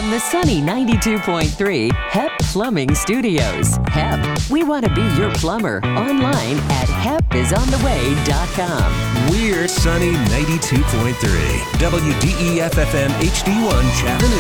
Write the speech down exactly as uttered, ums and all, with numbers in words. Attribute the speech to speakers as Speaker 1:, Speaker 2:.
Speaker 1: from the sunny ninety-two point three H E P Plumbing Studios. H E P, we want to be your plumber. Online at hep is on the way dot com.
Speaker 2: We're Sunny ninety-two point three W D E F F M H D one Chattanooga.